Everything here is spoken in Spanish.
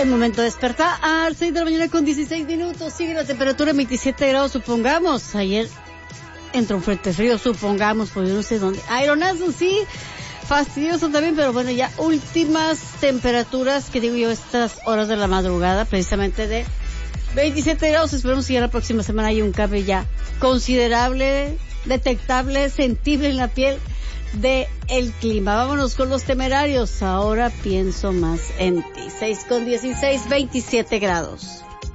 El momento de despertar a las 6 de la mañana con 16 minutos. Sigue la temperatura en 27 grados, supongamos. Ayer entró un frente frío, supongamos, pues yo no sé dónde. Aeronazo, sí. Fastidioso también, pero bueno, ya últimas temperaturas, que digo yo, estas horas de la madrugada, precisamente de 27 grados. Esperemos que ya la próxima semana haya un cambio ya considerable, detectable, sentible en la piel de el clima. Vámonos con los Temerarios. Ahora pienso más en ti. 6 con 16, 27 grados.